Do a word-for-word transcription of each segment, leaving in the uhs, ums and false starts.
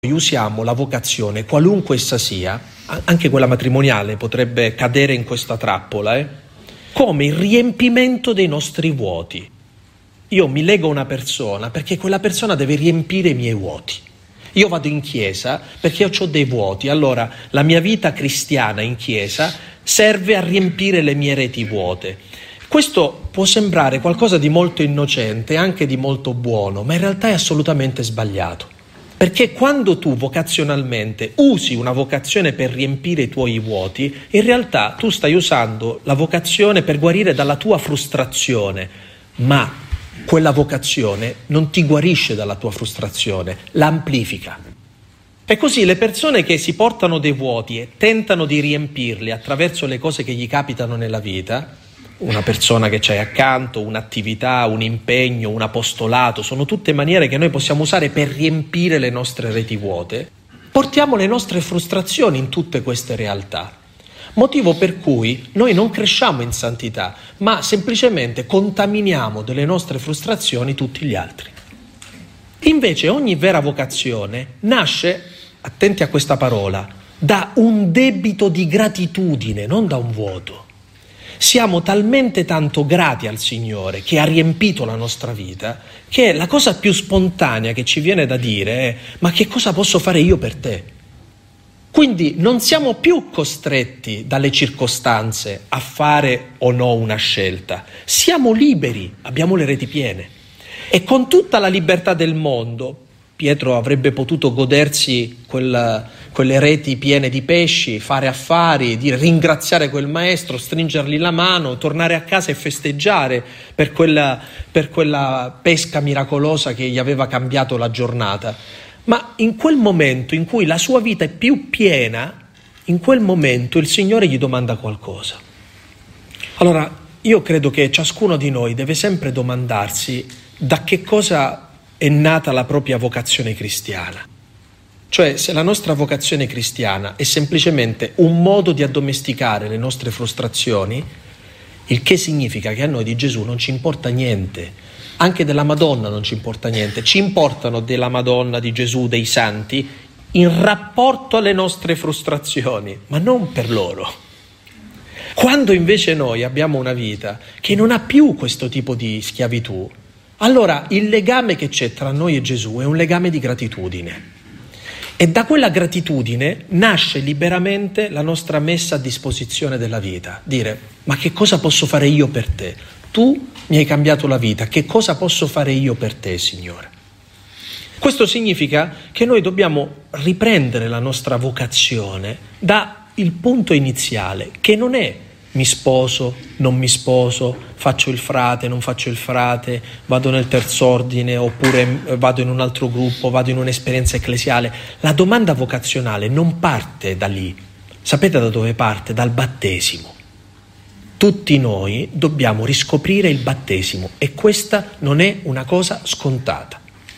usiamo la vocazione, qualunque essa sia, anche quella matrimoniale potrebbe cadere in questa trappola, eh, come il riempimento dei nostri vuoti. Io mi lego a una persona perché quella persona deve riempire i miei vuoti. Io vado in chiesa perché io ho dei vuoti, allora la mia vita cristiana in chiesa serve a riempire le mie reti vuote. Questo può sembrare qualcosa di molto innocente, anche di molto buono, ma in realtà è assolutamente sbagliato. Perché quando tu vocazionalmente usi una vocazione per riempire i tuoi vuoti, in realtà tu stai usando la vocazione per guarire dalla tua frustrazione, ma quella vocazione non ti guarisce dalla tua frustrazione, la amplifica. E così le persone che si portano dei vuoti e tentano di riempirli attraverso le cose che gli capitano nella vita, una persona che c'hai accanto, un'attività, un impegno, un apostolato, sono tutte maniere che noi possiamo usare per riempire le nostre reti vuote. Portiamo le nostre frustrazioni in tutte queste realtà, motivo per cui noi non cresciamo in santità, ma semplicemente contaminiamo delle nostre frustrazioni tutti gli altri. Invece ogni vera vocazione nasce, attenti a questa parola, da un debito di gratitudine, non da un vuoto. Siamo talmente tanto grati al Signore che ha riempito la nostra vita che la cosa più spontanea che ci viene da dire è: ma che cosa posso fare io per te? Quindi non siamo più costretti dalle circostanze a fare o no una scelta, siamo liberi, abbiamo le reti piene e con tutta la libertà del mondo Pietro avrebbe potuto godersi quel, quelle reti piene di pesci, fare affari, dire, ringraziare quel maestro, stringergli la mano, tornare a casa e festeggiare per quella, per quella pesca miracolosa che gli aveva cambiato la giornata. Ma in quel momento in cui la sua vita è più piena, in quel momento il Signore gli domanda qualcosa. Allora, io credo che ciascuno di noi deve sempre domandarsi da che cosa è nata la propria vocazione cristiana. Cioè, se la nostra vocazione cristiana è semplicemente un modo di addomesticare le nostre frustrazioni, il che significa che a noi di Gesù non ci importa niente, anche della Madonna non ci importa niente, ci importano della Madonna, di Gesù, dei santi, in rapporto alle nostre frustrazioni, ma non per loro. Quando invece noi abbiamo una vita che non ha più questo tipo di schiavitù, allora il legame che c'è tra noi e Gesù è un legame di gratitudine. E da quella gratitudine nasce liberamente la nostra messa a disposizione della vita. Dire: ma che cosa posso fare io per te? Tu mi hai cambiato la vita, che cosa posso fare io per te, Signore? Questo significa che noi dobbiamo riprendere la nostra vocazione dal punto iniziale, che non è mi sposo, non mi sposo, faccio il frate, non faccio il frate, vado nel terz'ordine oppure vado in un altro gruppo, vado in un'esperienza ecclesiale. La domanda vocazionale non parte da lì. Sapete da dove parte? Dal battesimo. Tutti noi dobbiamo riscoprire il battesimo e questa non è una cosa scontata.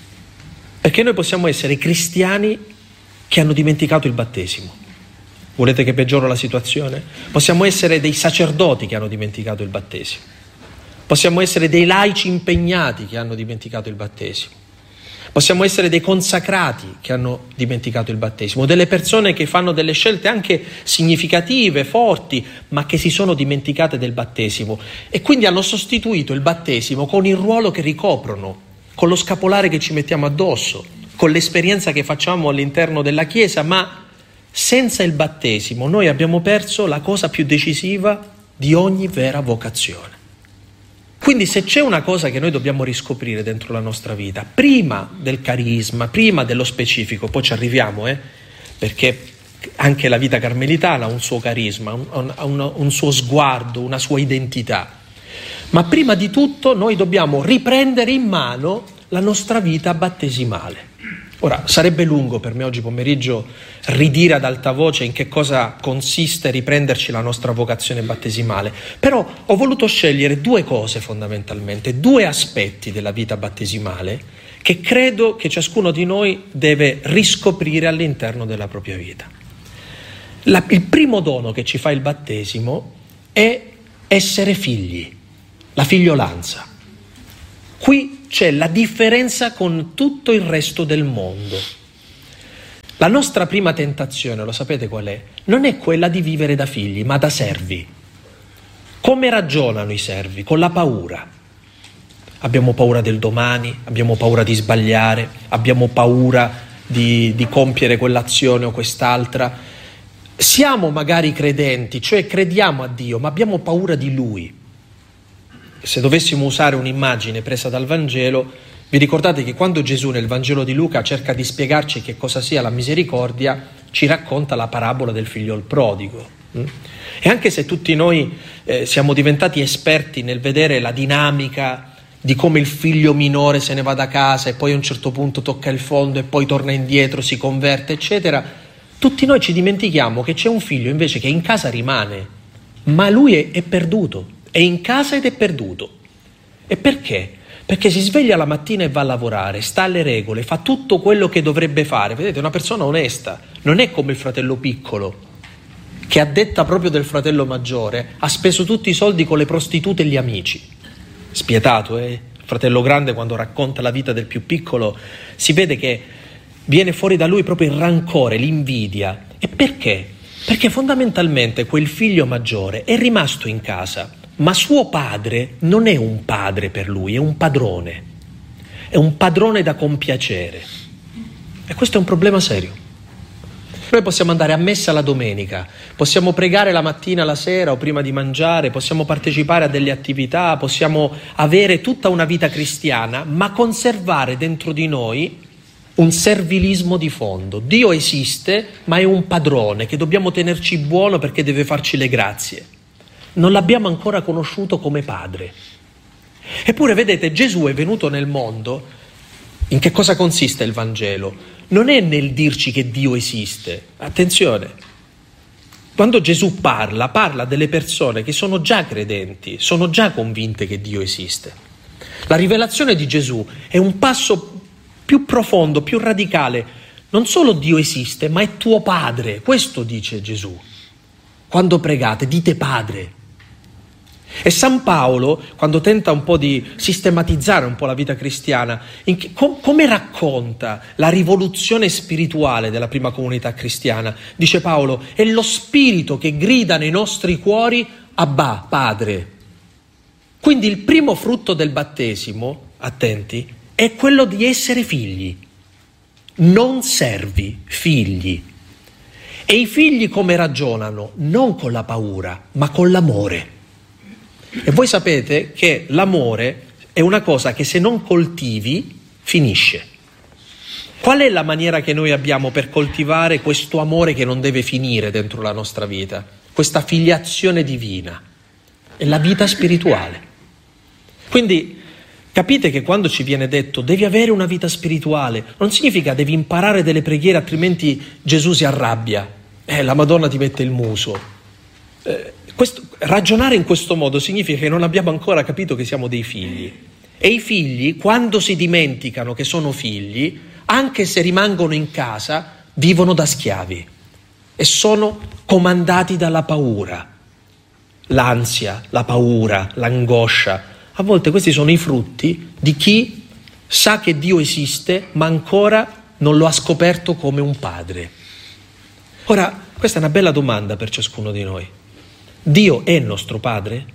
Perché noi possiamo essere cristiani che hanno dimenticato il battesimo. Volete che peggiora la situazione? Possiamo essere dei sacerdoti che hanno dimenticato il battesimo. Possiamo essere dei laici impegnati che hanno dimenticato il battesimo. Possiamo essere dei consacrati che hanno dimenticato il battesimo, delle persone che fanno delle scelte anche significative, forti, ma che si sono dimenticate del battesimo e quindi hanno sostituito il battesimo con il ruolo che ricoprono, con lo scapolare che ci mettiamo addosso, con l'esperienza che facciamo all'interno della Chiesa, ma senza il battesimo noi abbiamo perso la cosa più decisiva di ogni vera vocazione. Quindi se c'è una cosa che noi dobbiamo riscoprire dentro la nostra vita, prima del carisma, prima dello specifico, poi ci arriviamo, eh, perché anche la vita carmelitana ha un suo carisma, un, un, un suo sguardo, una sua identità, ma prima di tutto noi dobbiamo riprendere in mano la nostra vita battesimale. Ora, sarebbe lungo per me oggi pomeriggio ridire ad alta voce in che cosa consiste riprenderci la nostra vocazione battesimale, però ho voluto scegliere due cose fondamentalmente, due aspetti della vita battesimale che credo che ciascuno di noi deve riscoprire all'interno della propria vita. La, il primo dono che ci fa il battesimo è essere figli, la figliolanza. Qui c'è la differenza con tutto il resto del mondo. La nostra prima tentazione, lo sapete qual è? Non è quella di vivere da figli, ma da servi. Come ragionano i servi? Con la paura. Abbiamo paura del domani, abbiamo paura di sbagliare, abbiamo paura di, di compiere quell'azione o quest'altra. Siamo magari credenti, cioè crediamo a Dio, ma abbiamo paura di Lui. Se dovessimo usare un'immagine presa dal Vangelo, vi ricordate che quando Gesù nel Vangelo di Luca cerca di spiegarci che cosa sia la misericordia, ci racconta la parabola del figliol prodigo. E anche se tutti noi eh, siamo diventati esperti nel vedere la dinamica di come il figlio minore se ne va da casa e poi a un certo punto tocca il fondo e poi torna indietro, si converte, eccetera, tutti noi ci dimentichiamo che c'è un figlio invece che in casa rimane, ma lui è, è perduto, è in casa ed è perduto. E perché? Perché si sveglia la mattina e va a lavorare, sta alle regole, fa tutto quello che dovrebbe fare. Vedete, una persona onesta, non è come il fratello piccolo, che a detta proprio del fratello maggiore ha speso tutti i soldi con le prostitute e gli amici. Spietato, eh? Il fratello grande, quando racconta la vita del più piccolo, si vede che viene fuori da lui proprio il rancore, l'invidia. E perché? Perché fondamentalmente quel figlio maggiore è rimasto in casa, ma suo padre non è un padre per lui, è un padrone. È un padrone da compiacere. E questo è un problema serio. Noi possiamo andare a messa la domenica, possiamo pregare la mattina, la sera o prima di mangiare, possiamo partecipare a delle attività, possiamo avere tutta una vita cristiana, ma conservare dentro di noi un servilismo di fondo. Dio esiste, ma è un padrone che dobbiamo tenerci buono perché deve farci le grazie. Non l'abbiamo ancora conosciuto come padre. Eppure, vedete, Gesù è venuto nel mondo. In che cosa consiste il Vangelo? Non è nel dirci che Dio esiste. Attenzione, quando Gesù parla, parla delle persone che sono già credenti, sono già convinte che Dio esiste. La rivelazione di Gesù è un passo più profondo, più radicale. Non solo Dio esiste, ma è tuo Padre. Questo dice Gesù. Quando pregate, dite Padre. E San Paolo, quando tenta un po' di sistematizzare un po' la vita cristiana, in che, com, come racconta la rivoluzione spirituale della prima comunità cristiana? Dice Paolo, è lo spirito che grida nei nostri cuori, Abba, Padre. Quindi il primo frutto del battesimo, attenti, è quello di essere figli, non servi, figli. E i figli come ragionano? Non con la paura, ma con l'amore. E voi sapete che l'amore è una cosa che se non coltivi finisce. Qual è la maniera che noi abbiamo per coltivare questo amore che non deve finire dentro la nostra vita? Questa filiazione divina. È la vita spirituale. Quindi capite che quando ci viene detto devi avere una vita spirituale, non significa devi imparare delle preghiere altrimenti Gesù si arrabbia, eh, la Madonna ti mette il muso. Eh, questo, ragionare in questo modo significa che non abbiamo ancora capito che siamo dei figli. E i figli, quando si dimenticano che sono figli, anche se rimangono in casa, vivono da schiavi e sono comandati dalla paura. L'ansia, la paura, l'angoscia. A volte questi sono i frutti di chi sa che Dio esiste, ma ancora non lo ha scoperto come un padre. Ora, questa è una bella domanda per ciascuno di noi. Dio è il nostro padre?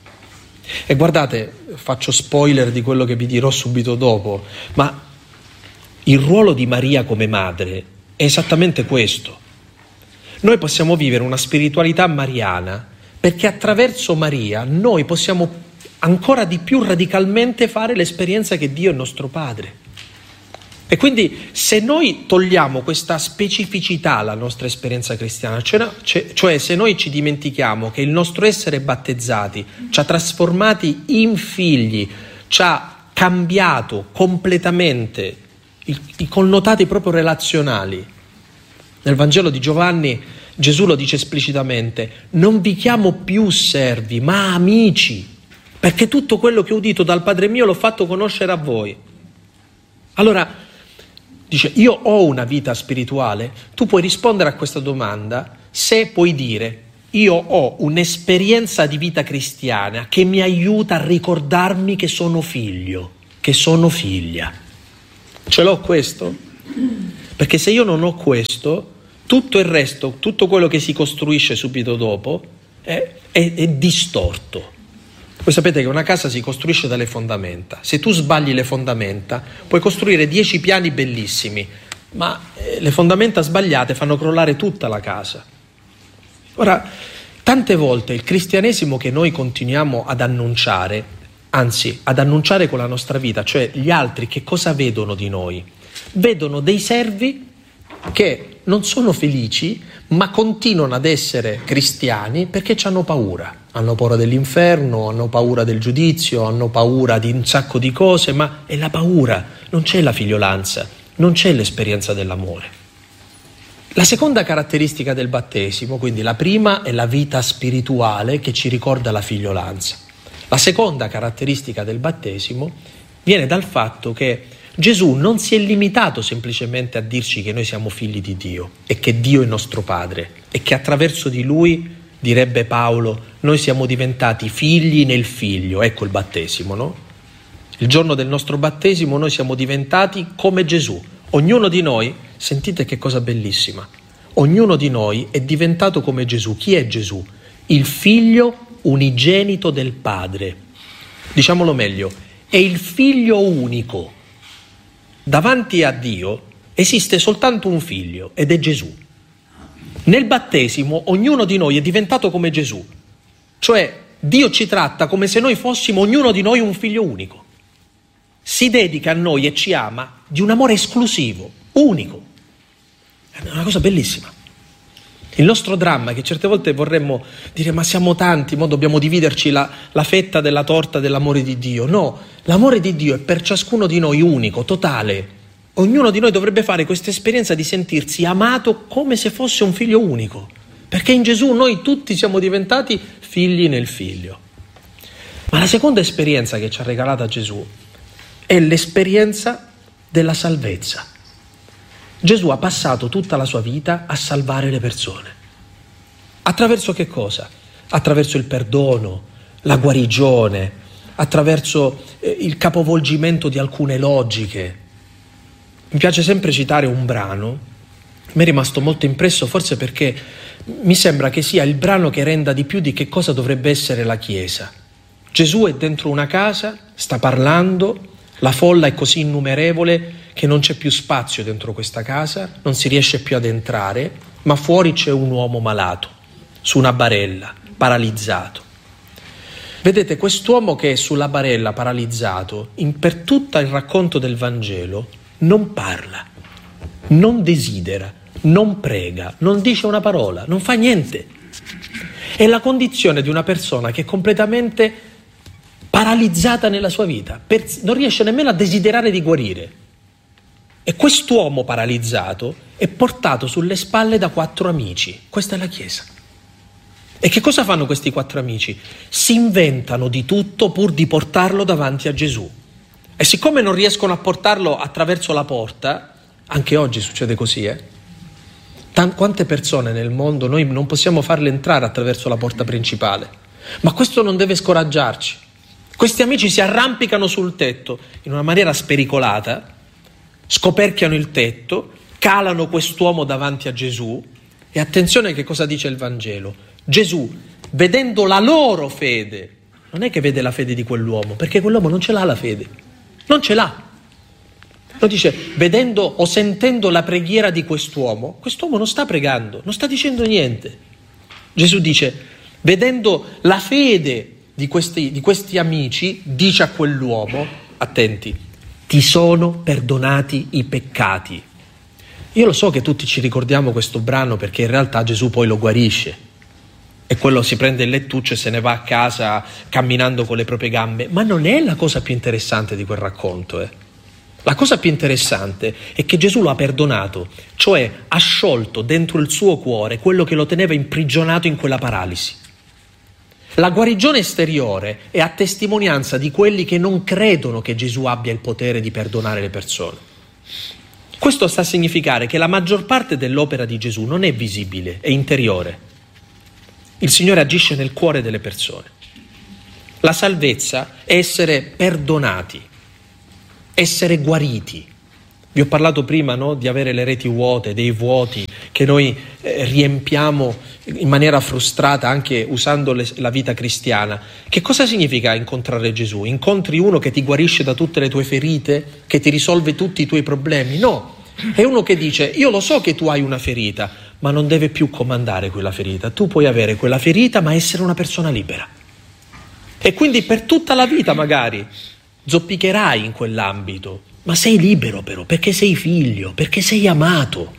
E guardate, faccio spoiler di quello che vi dirò subito dopo, ma il ruolo di Maria come madre è esattamente questo. Noi possiamo vivere una spiritualità mariana perché attraverso Maria noi possiamo ancora di più radicalmente fare l'esperienza che Dio è il nostro padre. E quindi se noi togliamo questa specificità alla nostra esperienza cristiana, cioè, cioè se noi ci dimentichiamo che il nostro essere battezzati ci ha trasformati in figli, ci ha cambiato completamente i, i connotati proprio relazionali. Nel Vangelo di Giovanni Gesù lo dice esplicitamente: non vi chiamo più servi, ma amici, perché tutto quello che ho udito dal Padre mio l'ho fatto conoscere a voi. Allora, dice, io ho una vita spirituale? Tu puoi rispondere a questa domanda se puoi dire, io ho un'esperienza di vita cristiana che mi aiuta a ricordarmi che sono figlio, che sono figlia. Ce l'ho questo? Perché se io non ho questo, tutto il resto, tutto quello che si costruisce subito dopo è, è, è distorto. Voi sapete che una casa si costruisce dalle fondamenta. Se tu sbagli le fondamenta, puoi costruire dieci piani bellissimi, ma le fondamenta sbagliate fanno crollare tutta la casa. Ora, tante volte il cristianesimo che noi continuiamo ad annunciare, anzi ad annunciare con la nostra vita, cioè gli altri che cosa vedono di noi? Vedono dei servi che non sono felici, ma continuano ad essere cristiani perché hanno paura. Hanno paura dell'inferno, hanno paura del giudizio, hanno paura di un sacco di cose, ma è la paura, non c'è la figliolanza, non c'è l'esperienza dell'amore. La seconda caratteristica del battesimo, quindi la prima è la vita spirituale che ci ricorda la figliolanza. La seconda caratteristica del battesimo viene dal fatto che Gesù non si è limitato semplicemente a dirci che noi siamo figli di Dio e che Dio è nostro Padre e che attraverso di Lui, direbbe Paolo, noi siamo diventati figli nel Figlio. Ecco il battesimo, no? Il giorno del nostro battesimo noi siamo diventati come Gesù. Ognuno di noi, sentite che cosa bellissima, ognuno di noi è diventato come Gesù. Chi è Gesù? Il Figlio unigenito del Padre. Diciamolo meglio, è il Figlio unico. Davanti a Dio esiste soltanto un figlio ed è Gesù. Nel battesimo ognuno di noi è diventato come Gesù, cioè Dio ci tratta come se noi fossimo ognuno di noi un figlio unico. Si dedica a noi e ci ama di un amore esclusivo, unico. È una cosa bellissima. Il nostro dramma è che certe volte vorremmo dire ma siamo tanti, mo dobbiamo dividerci la, la fetta della torta dell'amore di Dio. No, l'amore di Dio è per ciascuno di noi unico, totale. Ognuno di noi dovrebbe fare questa esperienza di sentirsi amato come se fosse un figlio unico, perché in Gesù noi tutti siamo diventati figli nel Figlio. Ma la seconda esperienza che ci ha regalata Gesù è l'esperienza della salvezza. Gesù ha passato tutta la sua vita a salvare le persone. Attraverso che cosa? Attraverso il perdono, la guarigione, attraverso eh, il capovolgimento di alcune logiche. Mi piace sempre citare un brano, mi è rimasto molto impresso forse perché mi sembra che sia il brano che renda di più di che cosa dovrebbe essere la Chiesa. Gesù è dentro una casa, sta parlando, la folla è così innumerevole che non c'è più spazio dentro questa casa, non si riesce più ad entrare, ma fuori c'è un uomo malato, su una barella, paralizzato. Vedete, quest'uomo che è sulla barella, paralizzato, in, per tutto il racconto del Vangelo, non parla, non desidera, non prega, non dice una parola, non fa niente. È la condizione di una persona che è completamente paralizzata nella sua vita, per, non riesce nemmeno a desiderare di guarire. E quest'uomo paralizzato è portato sulle spalle da quattro amici. Questa è la Chiesa. E che cosa fanno questi quattro amici? Si inventano di tutto pur di portarlo davanti a Gesù. E siccome non riescono a portarlo attraverso la porta, anche oggi succede così, eh? Tant- quante persone nel mondo noi non possiamo farle entrare attraverso la porta principale. Ma questo non deve scoraggiarci. Questi amici si arrampicano sul tetto in una maniera spericolata, scoperchiano il tetto, calano quest'uomo davanti a Gesù e attenzione che cosa dice il Vangelo. Gesù, vedendo la loro fede, non è che vede la fede di quell'uomo, perché quell'uomo non ce l'ha la fede, non ce l'ha. Non dice, vedendo o sentendo la preghiera di quest'uomo, quest'uomo non sta pregando, non sta dicendo niente. Gesù dice, vedendo la fede di questi, di questi amici, dice a quell'uomo, attenti, ti sono perdonati i peccati. Io lo so che tutti ci ricordiamo questo brano perché in realtà Gesù poi lo guarisce e quello si prende il lettuccio e se ne va a casa camminando con le proprie gambe, ma non è la cosa più interessante di quel racconto. Eh. La cosa più interessante è che Gesù lo ha perdonato, cioè ha sciolto dentro il suo cuore quello che lo teneva imprigionato in quella paralisi. La guarigione esteriore è a testimonianza di quelli che non credono che Gesù abbia il potere di perdonare le persone. Questo sta a significare che la maggior parte dell'opera di Gesù non è visibile, è interiore. Il Signore agisce nel cuore delle persone. La salvezza è essere perdonati, essere guariti. Vi ho parlato prima, no, di avere le reti vuote, dei vuoti che noi eh, riempiamo in maniera frustrata anche usando le, la vita cristiana. Che cosa significa incontrare Gesù? Incontri uno che ti guarisce da tutte le tue ferite, che ti risolve tutti i tuoi problemi? No, è uno che dice: io lo so che tu hai una ferita, ma non deve più comandare quella ferita. Tu puoi avere quella ferita, ma essere una persona libera. E quindi per tutta la vita magari zoppicherai in quell'ambito, ma sei libero però, perché sei figlio, perché sei amato.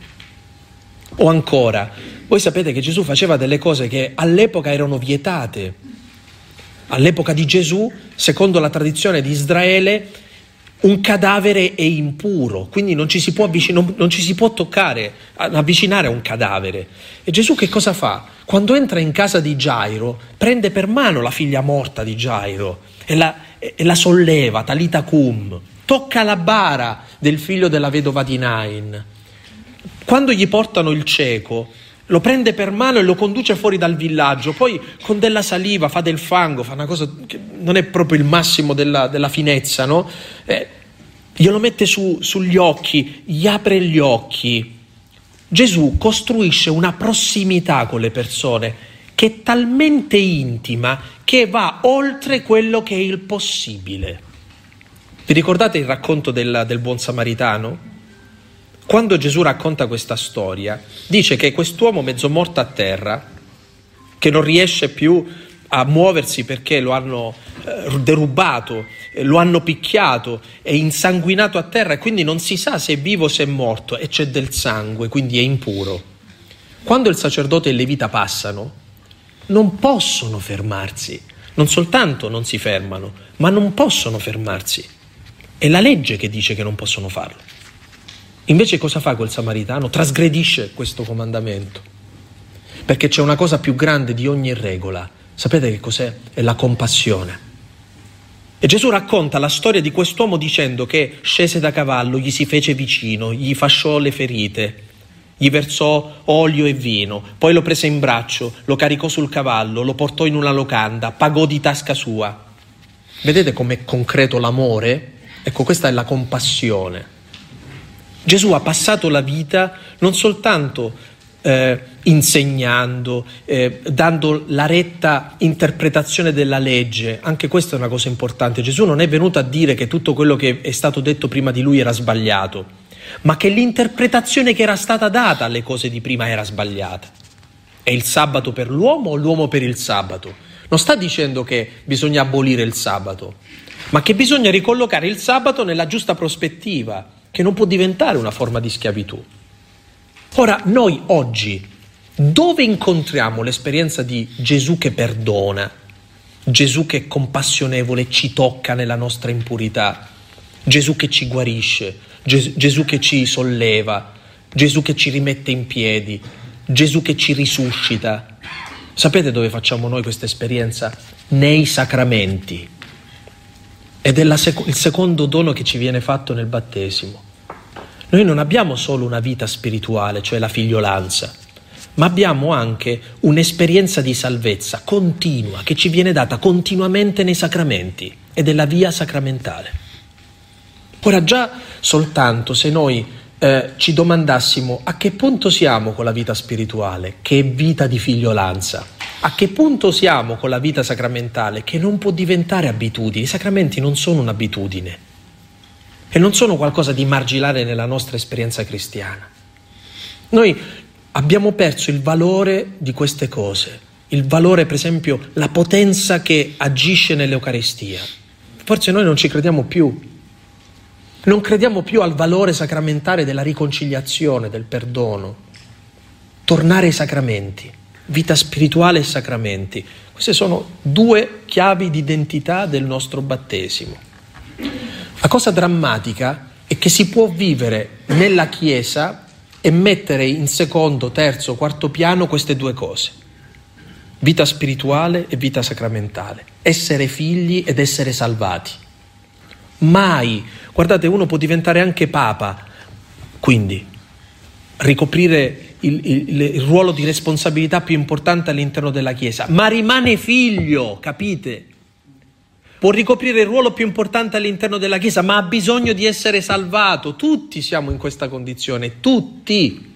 O ancora, voi sapete che Gesù faceva delle cose che all'epoca erano vietate. All'epoca di Gesù, secondo la tradizione di Israele, un cadavere è impuro, quindi non ci si può avvicinare, non ci si può toccare, avvicinare a un cadavere. E Gesù che cosa fa? Quando entra in casa di Gairo, prende per mano la figlia morta di Gairo e la, e la solleva, talita cum, tocca la bara del figlio della vedova di Nain. Quando gli portano il cieco, lo prende per mano e lo conduce fuori dal villaggio, poi con della saliva fa del fango, fa una cosa che non è proprio il massimo della, della finezza, no? Eh, glielo mette su, sugli occhi, gli apre gli occhi. Gesù costruisce una prossimità con le persone che è talmente intima che va oltre quello che è il possibile. Vi ricordate il racconto del, del buon samaritano? Quando Gesù racconta questa storia, dice che quest'uomo mezzo morto a terra, che non riesce più a muoversi perché lo hanno eh, derubato, eh, lo hanno picchiato, è insanguinato a terra e quindi non si sa se è vivo o se è morto e c'è del sangue, quindi è impuro. Quando il sacerdote e il levita passano, non possono fermarsi, non soltanto non si fermano, ma non possono fermarsi. È la legge che dice che non possono farlo. Invece cosa fa quel samaritano? Trasgredisce questo comandamento, perché c'è una cosa più grande di ogni regola. Sapete che cos'è? È la compassione. E Gesù racconta la storia di quest'uomo dicendo che scese da cavallo, gli si fece vicino, gli fasciò le ferite, gli versò olio e vino, poi lo prese in braccio, lo caricò sul cavallo, lo portò in una locanda, pagò di tasca sua. Vedete com'è concreto l'amore? Ecco, questa è la compassione. Gesù ha passato la vita non soltanto eh, insegnando, eh, dando la retta interpretazione della legge, anche questa è una cosa importante. Gesù non è venuto a dire che tutto quello che è stato detto prima di lui era sbagliato, ma che l'interpretazione che era stata data alle cose di prima era sbagliata. È il sabato per l'uomo o l'uomo per il sabato? Non sta dicendo che bisogna abolire il sabato, ma che bisogna ricollocare il sabato nella giusta prospettiva, che non può diventare una forma di schiavitù. Ora, noi oggi, dove incontriamo l'esperienza di Gesù che perdona, Gesù che è compassionevole, ci tocca nella nostra impurità, Gesù che ci guarisce, Ges- Gesù che ci solleva, Gesù che ci rimette in piedi, Gesù che ci risuscita? Sapete dove facciamo noi questa esperienza? Nei sacramenti. Ed è la sec- il secondo dono che ci viene fatto nel battesimo. Noi non abbiamo solo una vita spirituale, cioè la figliolanza, ma abbiamo anche un'esperienza di salvezza continua che ci viene data continuamente nei sacramenti, ed è la via sacramentale. Ora, già soltanto se noi eh, ci domandassimo a che punto siamo con la vita spirituale, che è vita di figliolanza, a che punto siamo con la vita sacramentale, che non può diventare abitudine. I sacramenti non sono un'abitudine e non sono qualcosa di marginale nella nostra esperienza cristiana. Noi abbiamo perso il valore di queste cose, il valore, per esempio, la potenza che agisce nell'Eucaristia. Forse noi non ci crediamo più. Non crediamo più al valore sacramentale della riconciliazione, del perdono. Tornare ai sacramenti. Vita spirituale e sacramenti. Queste sono due chiavi di identità del nostro battesimo. La cosa drammatica è che si può vivere nella Chiesa e mettere in secondo, terzo, quarto piano queste due cose. Vita spirituale e vita sacramentale. Essere figli ed essere salvati. Mai, guardate, uno può diventare anche papa, quindi ricoprire Il, il, il ruolo di responsabilità più importante all'interno della Chiesa, ma rimane figlio, capite? può ricoprire il ruolo più importante all'interno della Chiesa, ma ha bisogno di essere salvato. Tutti siamo in questa condizione, tutti.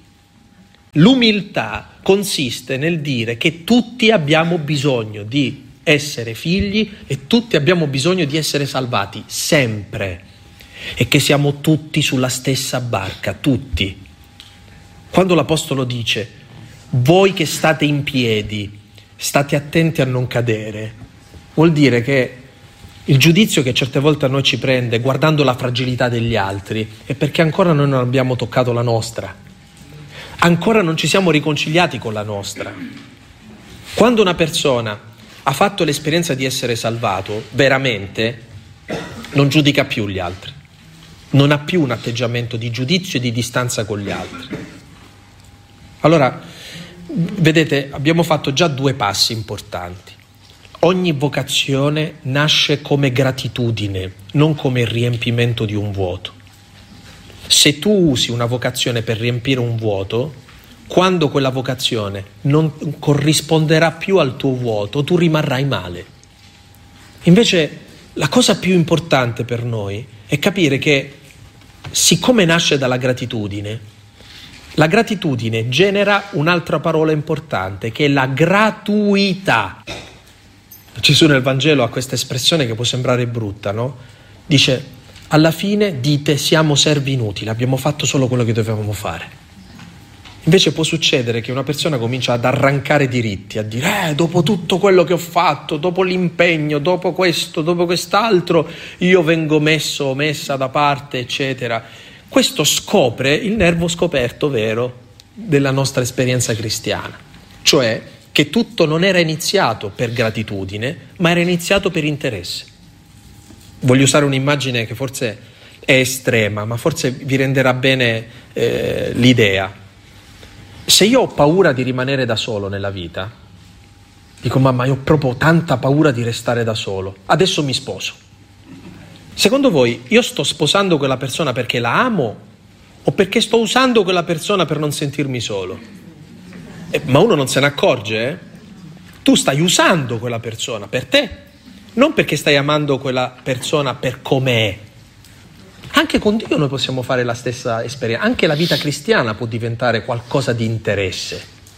L'umiltà consiste nel dire che tutti abbiamo bisogno di essere figli e tutti abbiamo bisogno di essere salvati, sempre. E che siamo tutti sulla stessa barca, tutti. Quando l'Apostolo dice, voi che state in piedi, state attenti a non cadere, vuol dire che il giudizio che certe volte a noi ci prende guardando la fragilità degli altri è perché ancora noi non abbiamo toccato la nostra, ancora non ci siamo riconciliati con la nostra. Quando una persona ha fatto l'esperienza di essere salvato, veramente non giudica più gli altri, non ha più un atteggiamento di giudizio e di distanza con gli altri. Allora, vedete, abbiamo fatto già due passi importanti. Ogni vocazione nasce come gratitudine, non come il riempimento di un vuoto. Se tu usi una vocazione per riempire un vuoto, quando quella vocazione non corrisponderà più al tuo vuoto, tu rimarrai male. Invece, la cosa più importante per noi è capire che, siccome nasce dalla gratitudine, la gratitudine genera un'altra parola importante, che è la gratuità. Gesù nel Vangelo ha questa espressione che può sembrare brutta, no? Dice, alla fine dite siamo servi inutili, abbiamo fatto solo quello che dovevamo fare. Invece può succedere che una persona comincia ad arrancare diritti, a dire, eh, dopo tutto quello che ho fatto, dopo l'impegno, dopo questo, dopo quest'altro, io vengo messo o messa da parte, eccetera. Questo scopre il nervo scoperto vero della nostra esperienza cristiana, cioè che tutto non era iniziato per gratitudine, ma era iniziato per interesse. Voglio usare un'immagine che forse è estrema, ma forse vi renderà bene eh, l'idea. Se io ho paura di rimanere da solo nella vita, dico, mamma, io ho proprio tanta paura di restare da solo, adesso mi sposo. Secondo voi io sto sposando quella persona perché la amo o perché sto usando quella persona per non sentirmi solo? Eh, ma uno non se ne accorge, eh? Tu stai usando quella persona per te, non perché stai amando quella persona per com'è. Anche con Dio noi possiamo fare la stessa esperienza, anche la vita cristiana può diventare qualcosa di interesse.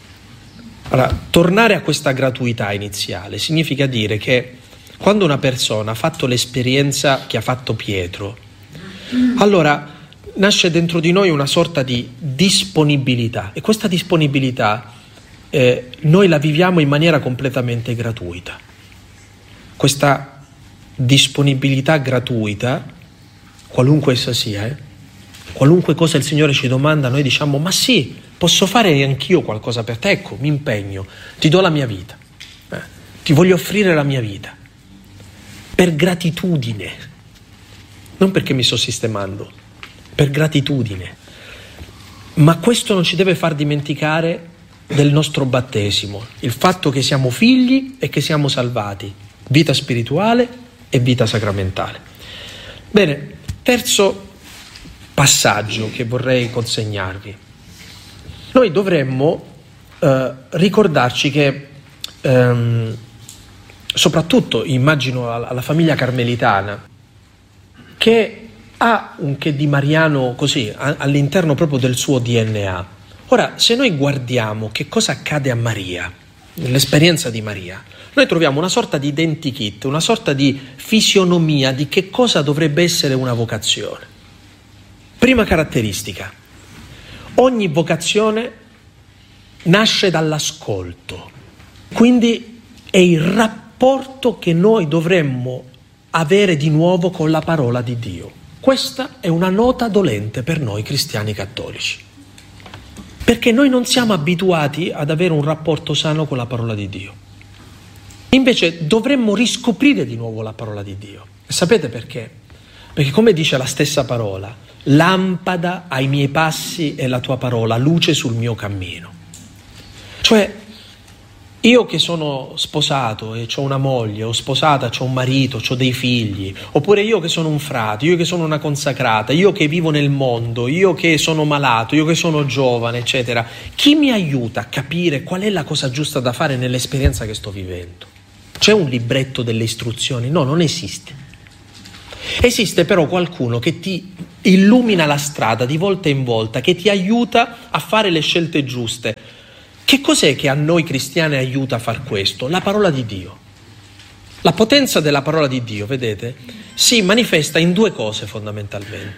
Allora, tornare a questa gratuità iniziale significa dire che quando una persona ha fatto l'esperienza che ha fatto Pietro, allora nasce dentro di noi una sorta di disponibilità e questa disponibilità eh, noi la viviamo in maniera completamente gratuita. Questa disponibilità gratuita, qualunque essa sia, eh, qualunque cosa il Signore ci domanda, noi diciamo, ma sì, posso fare anch'io qualcosa per te, ecco, mi impegno, ti do la mia vita, eh, ti voglio offrire la mia vita. Per gratitudine, non perché mi sto sistemando, per gratitudine. Ma questo non ci deve far dimenticare del nostro battesimo, il fatto che siamo figli e che siamo salvati, vita spirituale e vita sacramentale. Bene, terzo passaggio che vorrei consegnarvi. Noi dovremmo eh, ricordarci che ehm, soprattutto immagino alla famiglia carmelitana, che ha un che di mariano così all'interno proprio del suo D N A. Ora, se noi guardiamo che cosa accade a Maria, nell'esperienza di Maria, noi troviamo una sorta di identikit, una sorta di fisionomia di che cosa dovrebbe essere una vocazione. Prima caratteristica, ogni vocazione nasce dall'ascolto, quindi è il rapporto rapporto che noi dovremmo avere di nuovo con la parola di Dio. Questa è una nota dolente per noi cristiani cattolici, perché noi non siamo abituati ad avere un rapporto sano con la parola di Dio. Invece dovremmo riscoprire di nuovo la parola di Dio. E sapete perché? Perché come dice la stessa parola, lampada ai miei passi è la tua parola, luce sul mio cammino. Cioè, io che sono sposato e ho una moglie, ho sposata, ho un marito, ho dei figli, oppure io che sono un frate, io che sono una consacrata, io che vivo nel mondo, io che sono malato, io che sono giovane, eccetera, chi mi aiuta a capire qual è la cosa giusta da fare nell'esperienza che sto vivendo? C'è un libretto delle istruzioni? No, non esiste. Esiste però qualcuno che ti illumina la strada di volta in volta, che ti aiuta a fare le scelte giuste. Che cos'è che a noi cristiani aiuta a far questo? La parola di Dio. La potenza della parola di Dio, vedete, si manifesta in due cose fondamentalmente.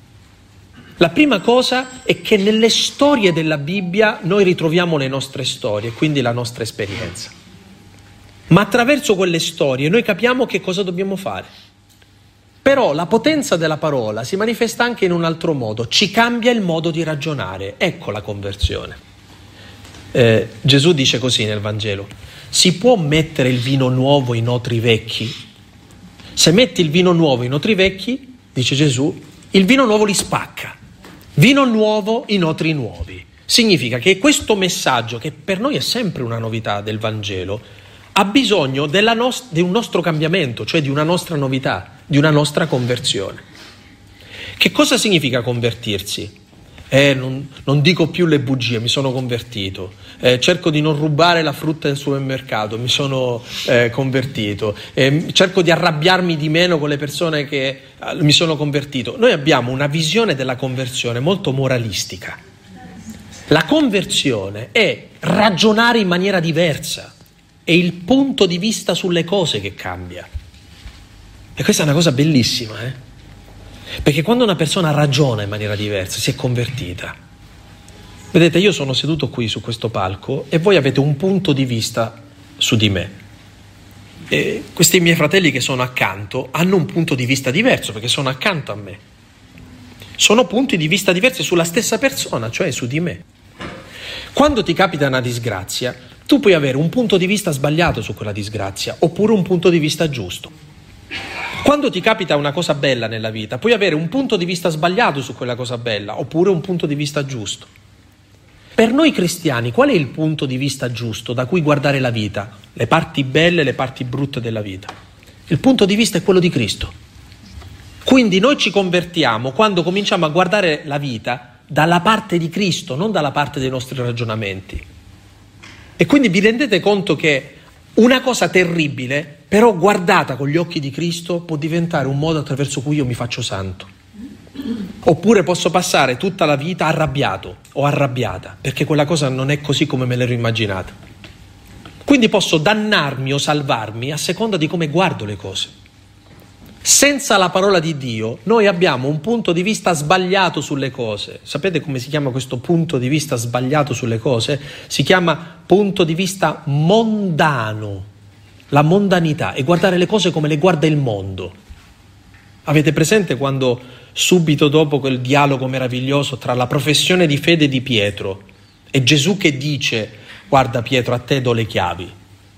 La prima cosa è che nelle storie della Bibbia noi ritroviamo le nostre storie, quindi la nostra esperienza. Ma attraverso quelle storie noi capiamo che cosa dobbiamo fare. Però la potenza della parola si manifesta anche in un altro modo, ci cambia il modo di ragionare. Ecco la conversione. Eh, Gesù dice così nel Vangelo: si può mettere il vino nuovo in otri vecchi? Se metti il vino nuovo in otri vecchi, dice Gesù, il vino nuovo li spacca. Vino nuovo in otri nuovi. Significa che questo messaggio, che per noi è sempre una novità del Vangelo, ha bisogno della nost- di un nostro cambiamento, cioè di una nostra novità, di una nostra conversione. Che cosa significa convertirsi? Eh, non, non dico più le bugie, mi sono convertito. Eh, cerco di non rubare la frutta del supermercato, mi sono eh, convertito. Eh, cerco di arrabbiarmi di meno con le persone che eh, mi sono convertito. Noi abbiamo una visione della conversione molto moralistica. La conversione è ragionare in maniera diversa. È il punto di vista sulle cose che cambia. E questa è una cosa bellissima, eh? Perché quando una persona ragiona in maniera diversa, si è convertita. Vedete, io sono seduto qui su questo palco e voi avete un punto di vista su di me. E questi miei fratelli che sono accanto hanno un punto di vista diverso perché sono accanto a me. Sono punti di vista diversi sulla stessa persona, cioè su di me. Quando ti capita una disgrazia, tu puoi avere un punto di vista sbagliato su quella disgrazia oppure un punto di vista giusto. Quando ti capita una cosa bella nella vita, puoi avere un punto di vista sbagliato su quella cosa bella oppure un punto di vista giusto. Per noi cristiani, qual è il punto di vista giusto da cui guardare la vita? Le parti belle e le parti brutte della vita. Il punto di vista è quello di Cristo. Quindi noi ci convertiamo quando cominciamo a guardare la vita dalla parte di Cristo, non dalla parte dei nostri ragionamenti. E quindi vi rendete conto che una cosa terribile, però guardata con gli occhi di Cristo, può diventare un modo attraverso cui io mi faccio santo. Oppure posso passare tutta la vita arrabbiato o arrabbiata, perché quella cosa non è così come me l'ero immaginata. Quindi posso dannarmi o salvarmi a seconda di come guardo le cose. Senza la parola di Dio, noi abbiamo un punto di vista sbagliato sulle cose. Sapete come si chiama questo punto di vista sbagliato sulle cose? Si chiama punto di vista mondano, la mondanità, e guardare le cose come le guarda il mondo. Avete presente quando subito dopo quel dialogo meraviglioso tra la professione di fede di Pietro e Gesù che dice: guarda Pietro, a te do le chiavi.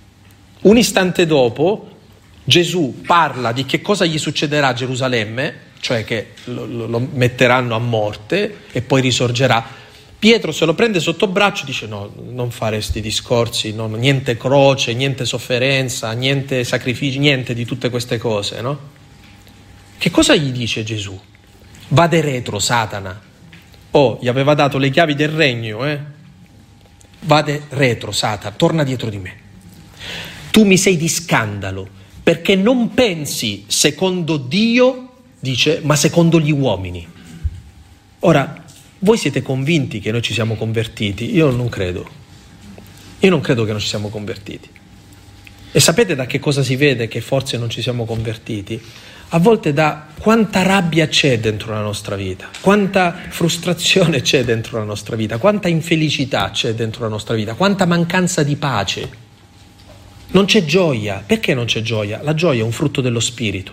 Un istante dopo Gesù parla di che cosa gli succederà a Gerusalemme, cioè che lo, lo, lo metteranno a morte e poi risorgerà. Pietro se lo prende sotto braccio e dice: no, non fare questi discorsi, no, niente croce, niente sofferenza, niente sacrifici, niente di tutte queste cose, no? Che cosa gli dice Gesù? Vade retro, Satana. Oh, gli aveva dato le chiavi del regno, eh? Vade retro, Satana, torna dietro di me. Tu mi sei di scandalo, perché non pensi secondo Dio, dice, ma secondo gli uomini. Ora, voi siete convinti che noi ci siamo convertiti? Io non credo. Io non credo che non ci siamo convertiti. E sapete da che cosa si vede che forse non ci siamo convertiti? A volte da quanta rabbia c'è dentro la nostra vita, quanta frustrazione c'è dentro la nostra vita, quanta infelicità c'è dentro la nostra vita, quanta mancanza di pace. Non c'è gioia. Perché non c'è gioia? La gioia è un frutto dello Spirito.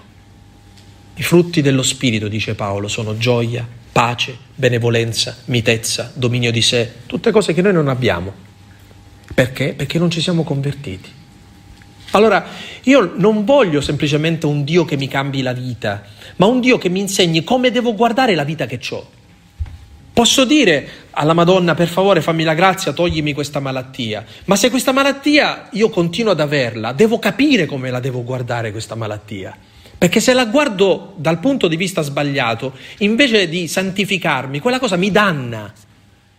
I frutti dello Spirito, dice Paolo, sono gioia, pace, benevolenza, mitezza, dominio di sé, tutte cose che noi non abbiamo. Perché? Perché non ci siamo convertiti. Allora, io non voglio semplicemente un Dio che mi cambi la vita, ma un Dio che mi insegni come devo guardare la vita che ho. Posso dire alla Madonna: per favore fammi la grazia, toglimi questa malattia. Ma se questa malattia io continuo ad averla, devo capire come la devo guardare questa malattia. Perché se la guardo dal punto di vista sbagliato, invece di santificarmi, quella cosa mi danna.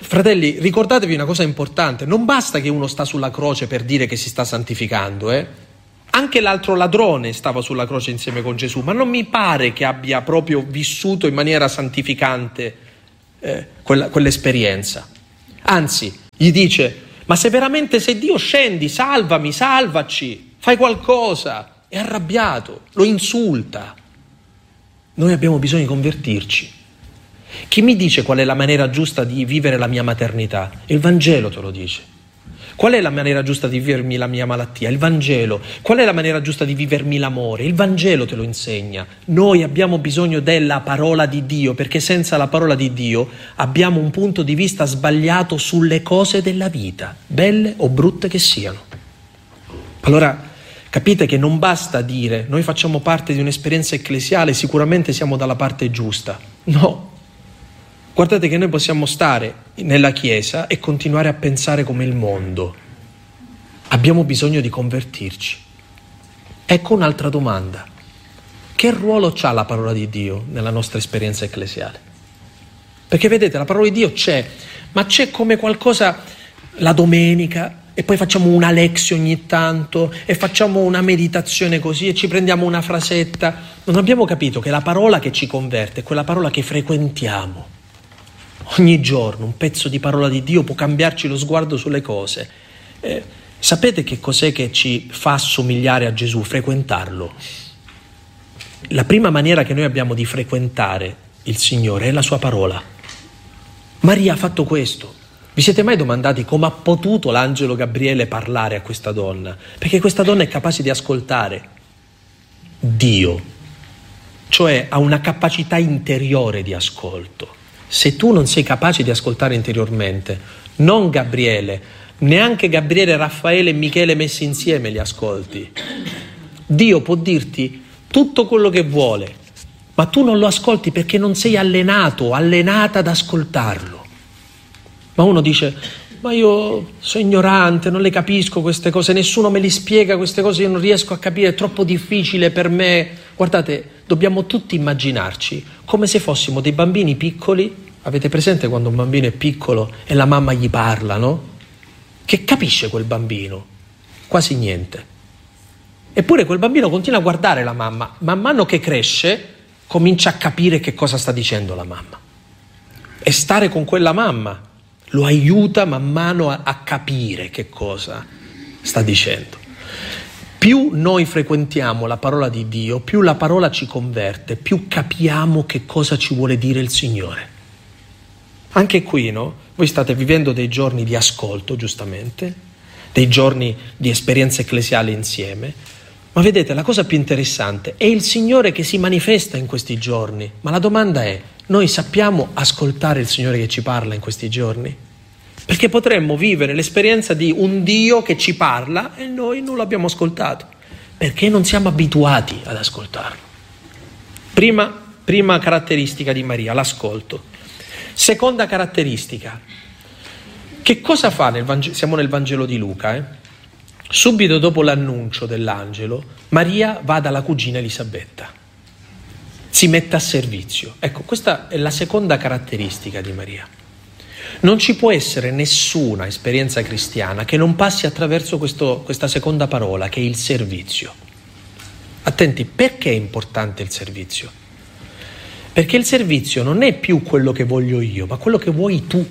Fratelli, ricordatevi una cosa importante, non basta che uno sta sulla croce per dire che si sta santificando, eh? Anche l'altro ladrone stava sulla croce insieme con Gesù, ma non mi pare che abbia proprio vissuto in maniera santificante eh, quella, quell'esperienza. Anzi, gli dice, ma se veramente sei Dio scendi, salvami, salvaci, fai qualcosa. È arrabbiato, lo insulta. Noi abbiamo bisogno di convertirci. Chi mi dice qual è la maniera giusta di vivere la mia maternità? Il Vangelo te lo dice. Qual è la maniera giusta di vivermi la mia malattia? Il Vangelo. Qual è la maniera giusta di vivermi l'amore? Il Vangelo te lo insegna. Noi abbiamo bisogno della parola di Dio, perché senza la parola di Dio abbiamo un punto di vista sbagliato sulle cose della vita, belle o brutte che siano. Allora, capite che non basta dire noi facciamo parte di un'esperienza ecclesiale, sicuramente siamo dalla parte giusta. No. Guardate che noi possiamo stare nella Chiesa e continuare a pensare come il mondo. Abbiamo bisogno di convertirci. Ecco un'altra domanda. Che ruolo ha la parola di Dio nella nostra esperienza ecclesiale? Perché vedete, la parola di Dio c'è, ma c'è come qualcosa la domenica e poi facciamo una lezione ogni tanto e facciamo una meditazione così e ci prendiamo una frasetta. Non abbiamo capito che la parola che ci converte è quella parola che frequentiamo. Ogni giorno un pezzo di parola di Dio può cambiarci lo sguardo sulle cose. Eh, sapete che cos'è che ci fa assomigliare a Gesù? Frequentarlo. La prima maniera che noi abbiamo di frequentare il Signore è la sua parola. Maria ha fatto questo. Vi siete mai domandati come ha potuto l'angelo Gabriele parlare a questa donna? Perché questa donna è capace di ascoltare Dio, cioè ha una capacità interiore di ascolto. Se tu non sei capace di ascoltare interiormente, non Gabriele, neanche Gabriele, Raffaele e Michele messi insieme li ascolti. Dio può dirti tutto quello che vuole, ma tu non lo ascolti perché non sei allenato, allenata ad ascoltarlo. Ma uno dice, ma io sono ignorante, non le capisco queste cose, nessuno me li spiega queste cose, io non riesco a capire, è troppo difficile per me. Guardate, dobbiamo tutti immaginarci come se fossimo dei bambini piccoli. Avete presente quando un bambino è piccolo e la mamma gli parla, no? Che capisce quel bambino? Quasi niente. Eppure quel bambino continua a guardare la mamma, man mano che cresce comincia a capire che cosa sta dicendo la mamma. E stare con quella mamma lo aiuta man mano a, a capire che cosa sta dicendo. Più noi frequentiamo la parola di Dio, più la parola ci converte, più capiamo che cosa ci vuole dire il Signore. Anche qui, no? Voi state vivendo dei giorni di ascolto, giustamente, dei giorni di esperienza ecclesiale insieme, ma vedete, la cosa più interessante è il Signore che si manifesta in questi giorni. Ma la domanda è, noi sappiamo ascoltare il Signore che ci parla in questi giorni? Perché potremmo vivere l'esperienza di un Dio che ci parla e noi non l'abbiamo ascoltato, perché non siamo abituati ad ascoltarlo. Prima, prima caratteristica di Maria, l'ascolto. Seconda caratteristica, che cosa fa nel Vangelo? Siamo nel Vangelo di Luca, eh? Subito dopo l'annuncio dell'angelo, Maria va dalla cugina Elisabetta, si mette a servizio. Ecco, questa è la seconda caratteristica di Maria. Non ci può essere nessuna esperienza cristiana che non passi attraverso questo, questa seconda parola, che è il servizio. Attenti, perché è importante il servizio? Perché il servizio non è più quello che voglio io, ma quello che vuoi tu.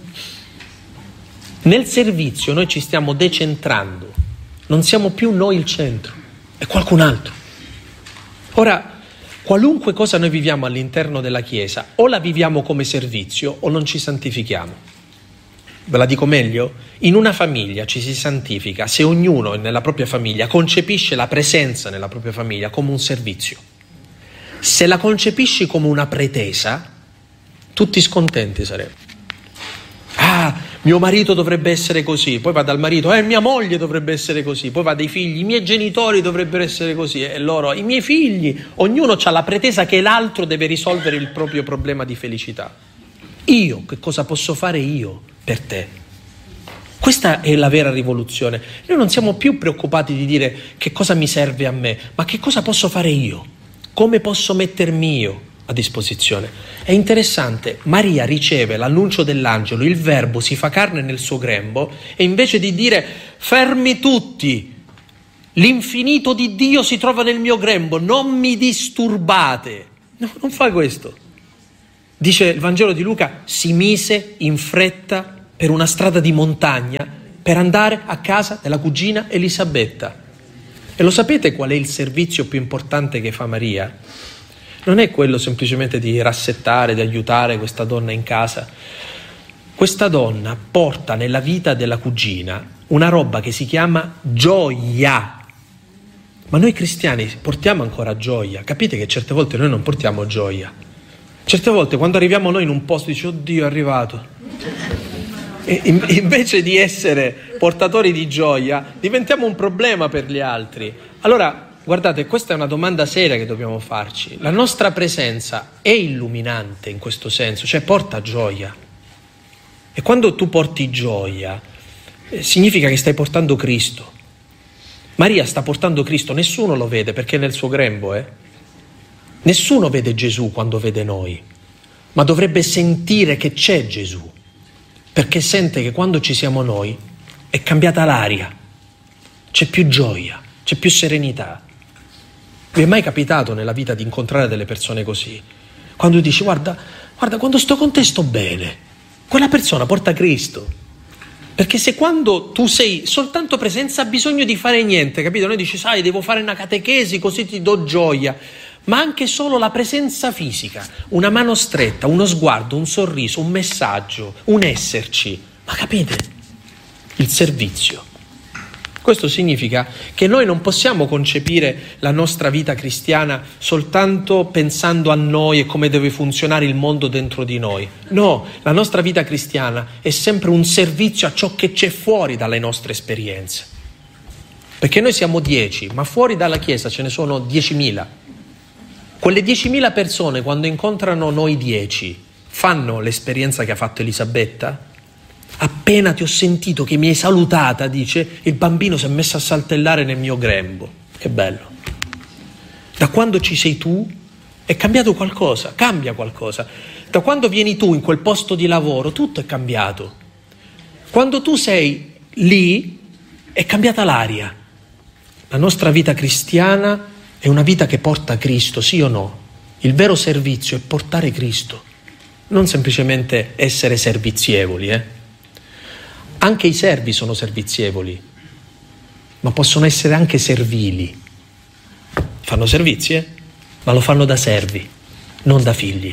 Nel servizio noi ci stiamo decentrando, non siamo più noi il centro, è qualcun altro. Ora, qualunque cosa noi viviamo all'interno della Chiesa, o la viviamo come servizio o non ci santifichiamo. Ve la dico meglio? In una famiglia ci si santifica se ognuno nella propria famiglia concepisce la presenza nella propria famiglia come un servizio. Se la concepisci come una pretesa, tutti scontenti saremo. Ah, mio marito dovrebbe essere così, poi va dal marito, eh, mia moglie dovrebbe essere così, poi va dai figli, i miei genitori dovrebbero essere così, e loro, i miei figli, ognuno ha la pretesa che l'altro deve risolvere il proprio problema di felicità. Io, che cosa posso fare io per te? Questa è la vera rivoluzione. Noi non siamo più preoccupati di dire che cosa mi serve a me, ma che cosa posso fare io? Come posso mettermi io a disposizione. È interessante, Maria riceve l'annuncio dell'angelo, il verbo si fa carne nel suo grembo, e invece di dire fermi tutti, l'infinito di Dio si trova nel mio grembo, non mi disturbate, no, non fa questo. Dice il Vangelo di Luca, si mise in fretta per una strada di montagna per andare a casa della cugina Elisabetta. E lo sapete qual è il servizio più importante che fa Maria? Non è quello semplicemente di rassettare, di aiutare questa donna in casa. Questa donna porta nella vita della cugina una roba che si chiama gioia. Ma noi cristiani portiamo ancora gioia. Capite che certe volte noi non portiamo gioia. Certe volte quando arriviamo noi in un posto dici oddio è arrivato. E invece di essere portatori di gioia diventiamo un problema per gli altri. Allora guardate, questa è una domanda seria che dobbiamo farci. La nostra presenza è illuminante in questo senso, cioè porta gioia. E quando tu porti gioia eh, significa che stai portando Cristo. Maria sta portando Cristo, nessuno lo vede perché è nel suo grembo, eh? Nessuno vede Gesù quando vede noi, ma dovrebbe sentire che c'è Gesù, perché sente che quando ci siamo noi è cambiata l'aria, c'è più gioia, c'è più serenità. Vi è mai capitato nella vita di incontrare delle persone così? Quando dici guarda, guarda quando sto con te sto bene, quella persona porta Cristo. Perché se quando tu sei soltanto presente senza bisogno di fare niente, capito? Noi dici sai devo fare una catechesi così ti do gioia, ma anche solo la presenza fisica, una mano stretta, uno sguardo, un sorriso, un messaggio, un esserci, ma capite? Il servizio. Questo significa che noi non possiamo concepire la nostra vita cristiana soltanto pensando a noi e come deve funzionare il mondo dentro di noi. No, la nostra vita cristiana è sempre un servizio a ciò che c'è fuori dalle nostre esperienze. Perché noi siamo dieci, ma fuori dalla Chiesa ce ne sono diecimila. Quelle diecimila persone quando incontrano noi dieci fanno l'esperienza che ha fatto Elisabetta? Appena ti ho sentito che mi hai salutata, dice, il bambino si è messo a saltellare nel mio grembo. Che bello. Da quando ci sei tu è cambiato qualcosa, cambia qualcosa. Da quando vieni tu in quel posto di lavoro tutto è cambiato. Quando tu sei lì è cambiata l'aria. La nostra vita cristiana è una vita che porta Cristo, sì o no? Il vero servizio è portare Cristo, non semplicemente essere servizievoli, eh? Anche i servi sono servizievoli, ma possono essere anche servili. Fanno servizi, eh? Ma lo fanno da servi, non da figli.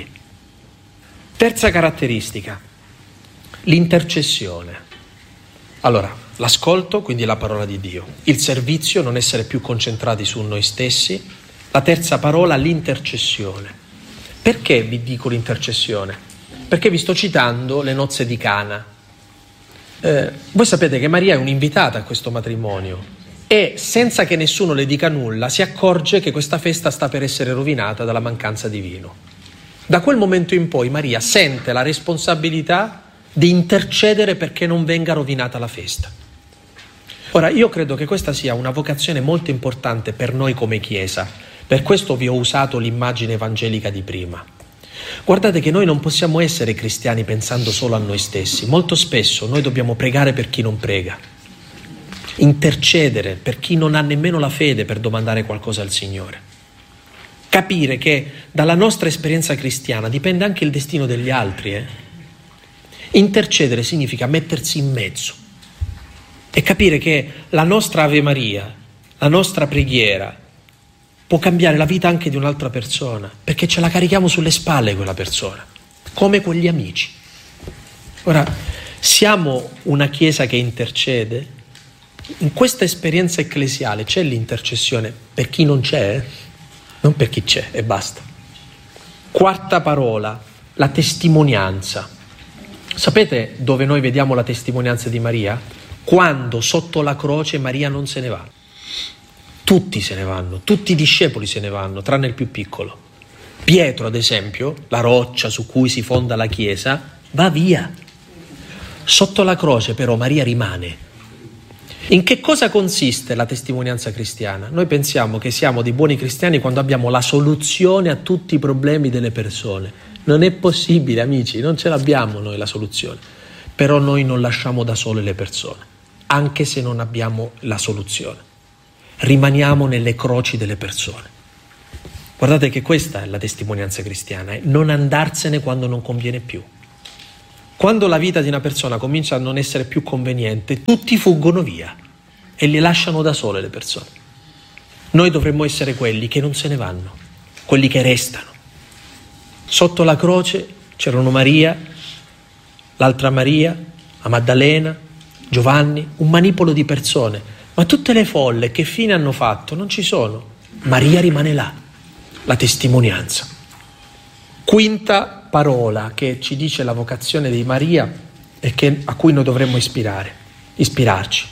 Terza caratteristica, l'intercessione. Allora, l'ascolto, quindi la parola di Dio. Il servizio, non essere più concentrati su noi stessi. La terza parola, l'intercessione. Perché vi dico l'intercessione? Perché vi sto citando le nozze di Cana. Eh, voi sapete che Maria è un'invitata a questo matrimonio e senza che nessuno le dica nulla si accorge che questa festa sta per essere rovinata dalla mancanza di vino. Da quel momento in poi Maria sente la responsabilità di intercedere perché non venga rovinata la festa. Ora, io credo che questa sia una vocazione molto importante per noi come Chiesa, per questo vi ho usato l'immagine evangelica di prima. Guardate che noi non possiamo essere cristiani pensando solo a noi stessi. Molto spesso noi dobbiamo pregare per chi non prega, intercedere per chi non ha nemmeno la fede per domandare qualcosa al Signore. Capire che dalla nostra esperienza cristiana dipende anche il destino degli altri. Eh? Intercedere significa mettersi in mezzo e capire che la nostra Ave Maria, la nostra preghiera, può cambiare la vita anche di un'altra persona, perché ce la carichiamo sulle spalle quella persona, come quegli amici. Ora, siamo una Chiesa che intercede? In questa esperienza ecclesiale c'è l'intercessione per chi non c'è, non per chi c'è e basta. Quarta parola, la testimonianza. Sapete dove noi vediamo la testimonianza di Maria? Quando sotto la croce Maria non se ne va. Tutti se ne vanno, tutti i discepoli se ne vanno, tranne il più piccolo. Pietro, ad esempio, la roccia su cui si fonda la Chiesa, va via. Sotto la croce però Maria rimane. In che cosa consiste la testimonianza cristiana? Noi pensiamo che siamo dei buoni cristiani quando abbiamo la soluzione a tutti i problemi delle persone. Non è possibile, amici, non ce l'abbiamo noi la soluzione. Però noi non lasciamo da sole le persone, anche se non abbiamo la soluzione. Rimaniamo nelle croci delle persone. Guardate che questa è la testimonianza cristiana, eh? Non andarsene quando non conviene più. Quando la vita di una persona comincia a non essere più conveniente, tutti fuggono via e li lasciano da sole le persone. Noi dovremmo essere quelli che non se ne vanno, quelli che restano. Sotto la croce c'erano Maria, l'altra Maria, la Maddalena, Giovanni, un manipolo di persone, ma tutte le folle che fine hanno fatto non ci sono. Maria rimane là, la testimonianza. Quinta parola che ci dice la vocazione di Maria e che, a cui noi dovremmo ispirare, ispirarci.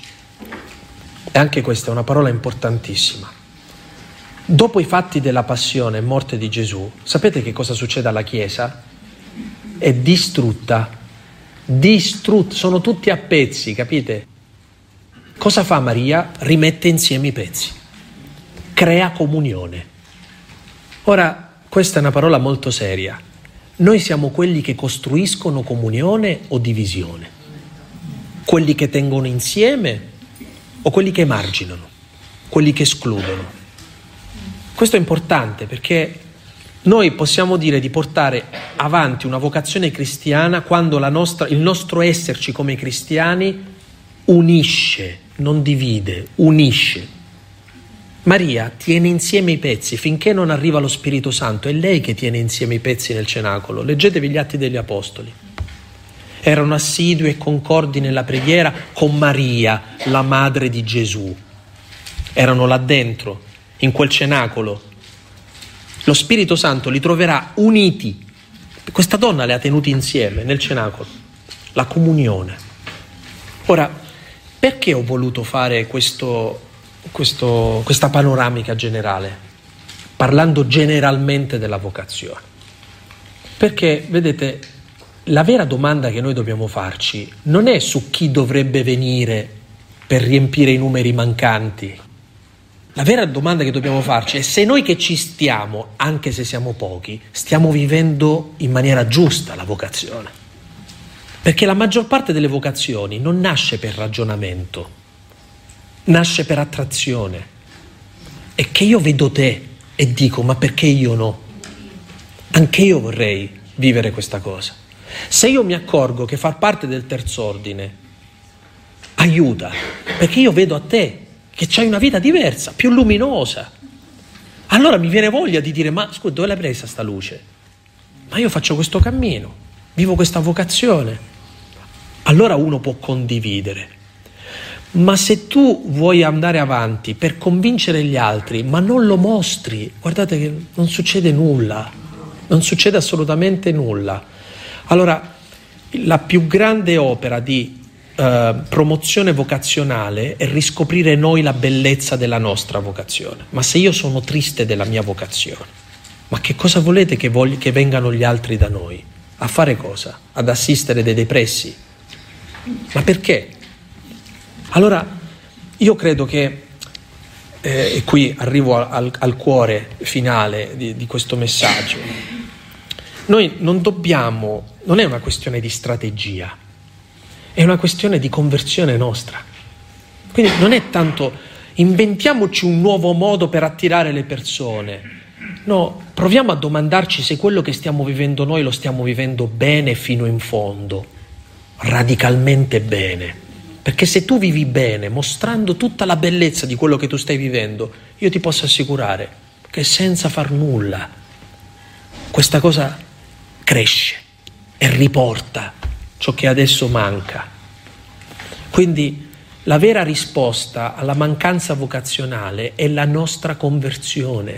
E anche questa è una parola importantissima. Dopo i fatti della passione e morte di Gesù, sapete che cosa succede alla Chiesa? È distrutta, distrutta, sono tutti a pezzi, capite? Cosa fa Maria? Rimette insieme i pezzi, crea comunione. Ora, questa è una parola molto seria. Noi siamo quelli che costruiscono comunione o divisione? Quelli che tengono insieme o quelli che emarginano? Quelli che escludono? Questo è importante perché noi possiamo dire di portare avanti una vocazione cristiana quando la nostra, il nostro esserci come cristiani unisce, non divide, unisce. Maria tiene insieme i pezzi finché non arriva lo Spirito Santo, è lei che tiene insieme i pezzi nel cenacolo. Leggetevi gli Atti degli Apostoli. Erano assidui e concordi nella preghiera con Maria, la madre di Gesù. Erano là dentro, in quel cenacolo. Lo Spirito Santo li troverà uniti. Questa donna le ha tenuti insieme nel cenacolo. La comunione. Ora, perché ho voluto fare questo... Questo, questa panoramica generale, parlando generalmente della vocazione? Perché, vedete, la vera domanda che noi dobbiamo farci non è su chi dovrebbe venire per riempire i numeri mancanti. La vera domanda che dobbiamo farci è se noi che ci stiamo, anche se siamo pochi, stiamo vivendo in maniera giusta la vocazione. Perché la maggior parte delle vocazioni non nasce per ragionamento, nasce per attrazione. È che io vedo te e dico, ma perché io no? Anche io vorrei vivere questa cosa. Se io mi accorgo che far parte del terz'ordine aiuta, perché io vedo a te che c'hai una vita diversa, più luminosa, allora mi viene voglia di dire, ma scusa, dove l'hai presa sta luce? Ma io faccio questo cammino, vivo questa vocazione. Allora uno può condividere. Ma se tu vuoi andare avanti per convincere gli altri, ma non lo mostri, guardate che non succede nulla, non succede assolutamente nulla. Allora, la più grande opera di eh, promozione vocazionale è riscoprire noi la bellezza della nostra vocazione. Ma se io sono triste della mia vocazione, ma che cosa volete che, vogli, che vengano gli altri da noi? A fare cosa? Ad assistere dei depressi? Ma perché? Allora, io credo che, eh, e qui arrivo al, al cuore finale di, di questo messaggio, noi non dobbiamo, non è una questione di strategia, è una questione di conversione nostra. Quindi non è tanto inventiamoci un nuovo modo per attirare le persone, no, proviamo a domandarci se quello che stiamo vivendo noi lo stiamo vivendo bene fino in fondo, radicalmente bene. Perché se tu vivi bene, mostrando tutta la bellezza di quello che tu stai vivendo, io ti posso assicurare che senza far nulla, questa cosa cresce e riporta ciò che adesso manca. Quindi la vera risposta alla mancanza vocazionale è la nostra conversione.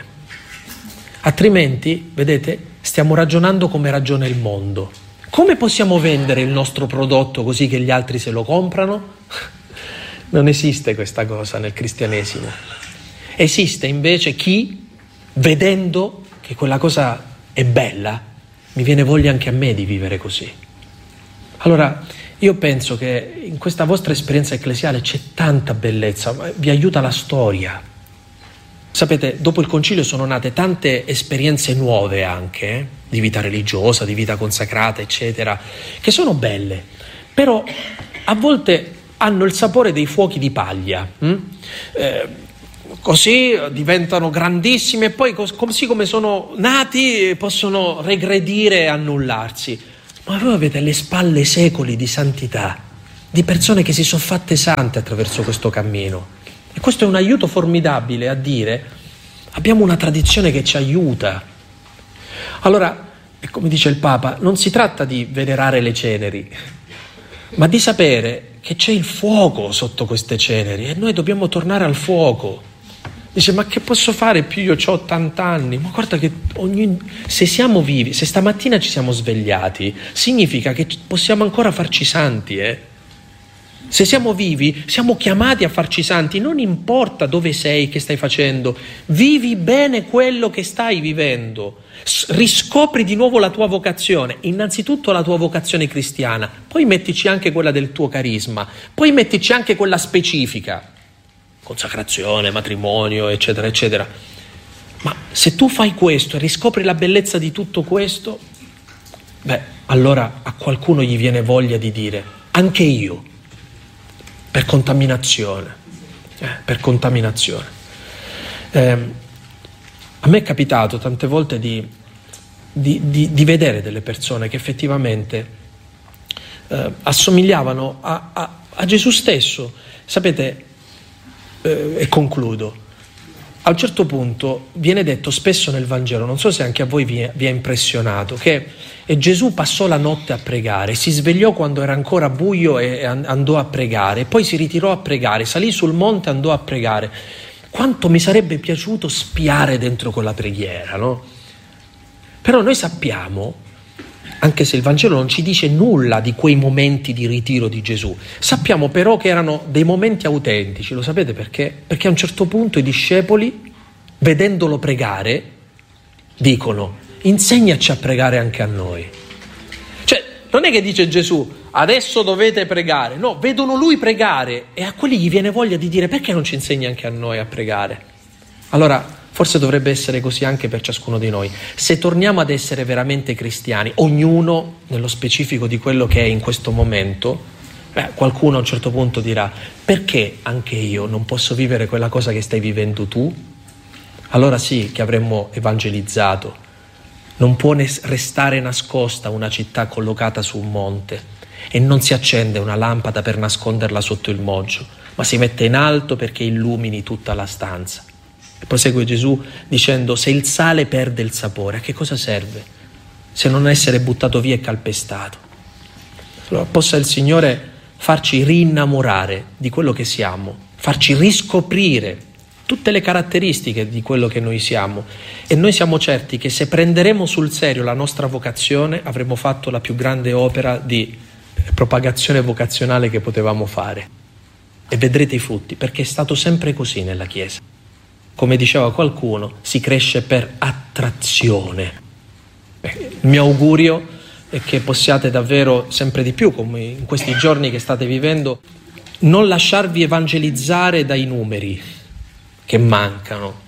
Altrimenti, vedete, stiamo ragionando come ragiona il mondo. Come possiamo vendere il nostro prodotto così che gli altri se lo comprano? Non esiste questa cosa nel cristianesimo. Esiste invece chi, vedendo che quella cosa è bella, mi viene voglia anche a me di vivere così. Allora, Io penso che in questa vostra esperienza ecclesiale c'è tanta bellezza, vi aiuta la storia. Sapete, dopo il concilio sono nate tante esperienze nuove anche, eh, di vita religiosa, di vita consacrata, eccetera, che sono belle, però a volte hanno il sapore dei fuochi di paglia. Hm? Eh, così diventano grandissimi e poi così come sono nati possono regredire e annullarsi. Ma voi avete alle spalle secoli di santità, di persone che si sono fatte sante attraverso questo cammino. E questo è un aiuto formidabile a dire: abbiamo una tradizione che ci aiuta. Allora, come dice il Papa, non si tratta di venerare le ceneri, ma di sapere che c'è il fuoco sotto queste ceneri e noi dobbiamo tornare al fuoco. Dice: ma che posso fare più? Io ho ottanta anni. Ma guarda che ogni... se siamo vivi, se stamattina ci siamo svegliati, significa che possiamo ancora farci santi, eh? Se siamo vivi, siamo chiamati a farci santi, non importa dove sei, che stai facendo, vivi bene quello che stai vivendo, riscopri di nuovo la tua vocazione, innanzitutto la tua vocazione cristiana, poi mettici anche quella del tuo carisma, poi mettici anche quella specifica, consacrazione, matrimonio, eccetera, eccetera. Ma se tu fai questo e riscopri la bellezza di tutto questo, beh, allora a qualcuno gli viene voglia di dire: anche io. Per contaminazione, eh, per contaminazione. Eh, a me è capitato tante volte di, di, di, di vedere delle persone che effettivamente eh, assomigliavano a, a, a Gesù stesso. Sapete, eh, e concludo, a un certo punto viene detto spesso nel Vangelo, non so se anche a voi vi è, vi è impressionato, che e Gesù passò la notte a pregare, si svegliò quando era ancora buio e andò a pregare, poi si ritirò a pregare, salì sul monte e andò a pregare. Quanto mi sarebbe piaciuto spiare dentro quella preghiera, no? Però noi sappiamo, anche se il Vangelo non ci dice nulla di quei momenti di ritiro di Gesù, sappiamo però che erano dei momenti autentici. Lo sapete perché? Perché a un certo punto i discepoli, vedendolo pregare, dicono: insegnaci a pregare anche a noi. Cioè, non è che dice Gesù: adesso dovete pregare. No, vedono lui pregare e a quelli gli viene voglia di dire: perché non ci insegni anche a noi a pregare? Allora, forse dovrebbe essere così anche per ciascuno di noi. Se torniamo ad essere veramente cristiani, ognuno nello specifico di quello che è in questo momento, beh, qualcuno a un certo punto dirà: perché anche io non posso vivere quella cosa che stai vivendo tu? Allora sì che avremmo evangelizzato. Non può restare nascosta una città collocata su un monte e non si accende una lampada per nasconderla sotto il moggio, ma si mette in alto perché illumini tutta la stanza. E prosegue Gesù dicendo: se il sale perde il sapore, a che cosa serve? Se non essere buttato via e calpestato. Allora, possa il Signore farci rinnamorare di quello che siamo, farci riscoprire tutte le caratteristiche di quello che noi siamo, e noi siamo certi che se prenderemo sul serio la nostra vocazione avremo fatto la più grande opera di propagazione vocazionale che potevamo fare, e vedrete i frutti, perché è stato sempre così nella Chiesa. Come diceva qualcuno, si cresce per attrazione. Il mio augurio è che possiate davvero sempre di più, come in questi giorni che state vivendo, non lasciarvi evangelizzare dai numeri che mancano,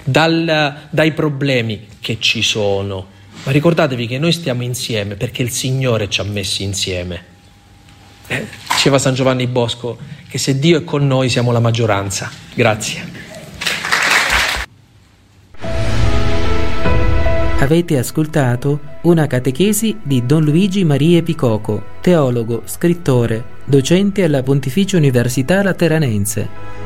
dal, dai problemi che ci sono, ma ricordatevi che noi stiamo insieme perché il Signore ci ha messi insieme. Eh, diceva San Giovanni Bosco che se Dio è con noi siamo la maggioranza. Grazie. Avete ascoltato una catechesi di Don Luigi Maria Picoco, teologo, scrittore, docente alla Pontificia Università Lateranense.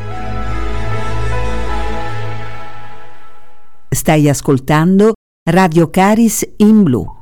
Stai ascoltando Radio Caris in Blu.